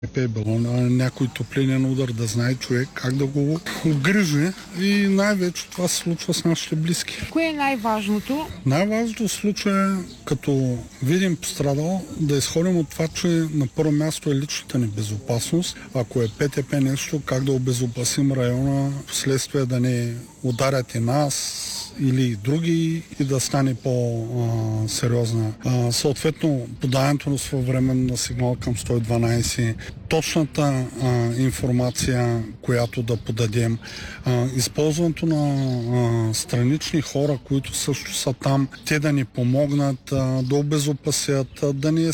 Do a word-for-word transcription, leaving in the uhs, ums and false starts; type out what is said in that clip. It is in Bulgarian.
Е било на някой топлинен удар, да знае човек как да го обгрижи и най-вече това се случва с нашите близки. Кое е най-важното? Най-важното в случая е, като видим пострадал, да изходим от това, че на първо място е личната ни безопасност. Ако е ПТП нещо, как да обезопасим района, вследствие да не ударят и нас или и други и да стане по-сериозна. Съответно, подаването своевременно на сигнал към сто и дванайсет, точната а, информация, която да подадем, а, използването на а, странични хора, които също са там, те да ни помогнат а, да обезопасят, а, да ни